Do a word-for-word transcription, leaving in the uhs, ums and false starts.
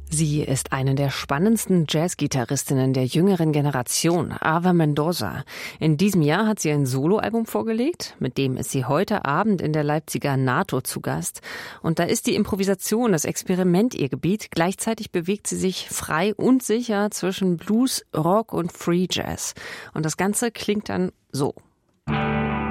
Sie ist eine der spannendsten Jazzgitarristinnen der jüngeren Generation, Ava Mendoza. In diesem Jahr hat sie ein Soloalbum vorgelegt, mit dem ist sie heute Abend in der Leipziger NATO zu Gast. Und da ist die Improvisation, das Experiment ihr Gebiet. Gleichzeitig bewegt sie sich frei und sicher zwischen Blues, Rock und Free Jazz. Und das Ganze klingt dann so.